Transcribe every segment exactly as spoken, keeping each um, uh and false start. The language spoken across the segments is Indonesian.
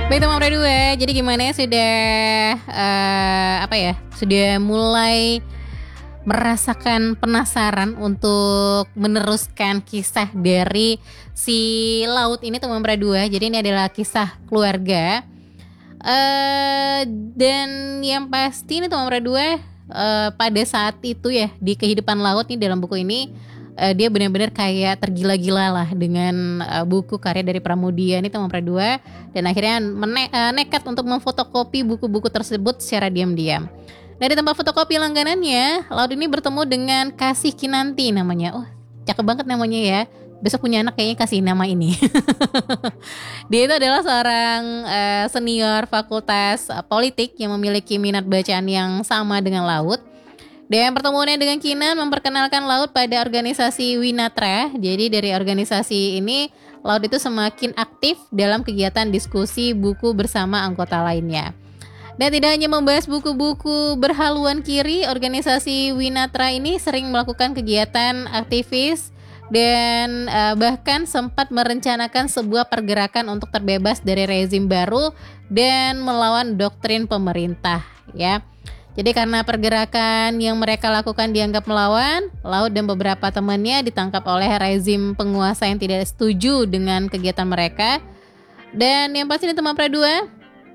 Baik teman berdua, jadi gimana sudah uh, apa ya? Sudah mulai merasakan penasaran untuk meneruskan kisah dari si laut ini teman berdua. Jadi ini adalah kisah keluarga. Uh, dan yang pasti ini teman berdua uh, pada saat itu ya di kehidupan laut nih dalam buku ini uh, dia benar-benar kayak tergila-gila lah dengan uh, buku karya dari Pramudia ini teman berdua, dan akhirnya mene- uh, nekat untuk memfotokopi buku-buku tersebut secara diam-diam. Dari tempat fotokopi langganannya, Laut ini bertemu dengan Kasih Kinanti namanya. Oh, cakep banget namanya ya. Besok punya anak kayaknya kasih nama ini. Dia itu adalah seorang uh, senior fakultas uh, politik yang memiliki minat bacaan yang sama dengan Laut. Dan pertemuannya dengan Kinan memperkenalkan Laut pada organisasi Winatra. Jadi dari organisasi ini, Laut itu semakin aktif dalam kegiatan diskusi buku bersama anggota lainnya. Dan tidak hanya membahas buku-buku berhaluan kiri, organisasi Winatra ini sering melakukan kegiatan aktivis dan uh, bahkan sempat merencanakan sebuah pergerakan untuk terbebas dari rezim baru dan melawan doktrin pemerintah, ya. Jadi karena pergerakan yang mereka lakukan dianggap melawan, Laut dan beberapa temannya ditangkap oleh rezim penguasa yang tidak setuju dengan kegiatan mereka. Dan yang pasti ini teman pradua,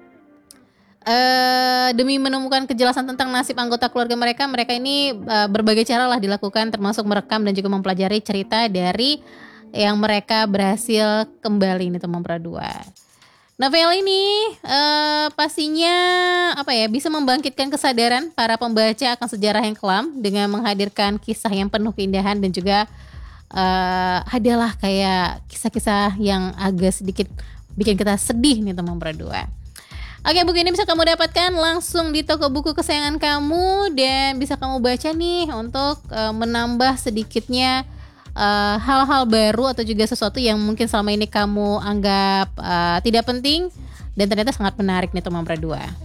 Uh, demi menemukan kejelasan tentang nasib anggota keluarga mereka, mereka ini uh, berbagai cara lah dilakukan, termasuk merekam dan juga mempelajari cerita dari yang mereka berhasil kembali ini teman pradua. Novel ini uh, pastinya apa ya bisa membangkitkan kesadaran para pembaca akan sejarah yang kelam dengan menghadirkan kisah yang penuh keindahan dan juga uh, adalah kayak kisah-kisah yang agak sedikit bikin kita sedih nih teman pradua. Oke, buku ini bisa kamu dapatkan langsung di toko buku kesayangan kamu dan bisa kamu baca nih untuk uh, menambah sedikitnya uh, hal-hal baru atau juga sesuatu yang mungkin selama ini kamu anggap uh, tidak penting dan ternyata sangat menarik nih teman pradua.